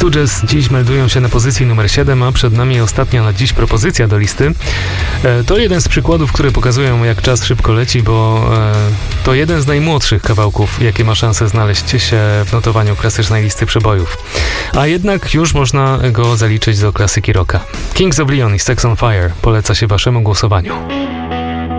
Stooges dziś meldują się na pozycji numer 7, a przed nami ostatnia na dziś propozycja do listy. To jeden z przykładów, które pokazują, jak czas szybko leci, bo to jeden z najmłodszych kawałków, jakie ma szansę znaleźć się w notowaniu klasycznej listy przebojów. A jednak już można go zaliczyć do klasyki rocka. Kings of Leon i Sex on Fire poleca się waszemu głosowaniu.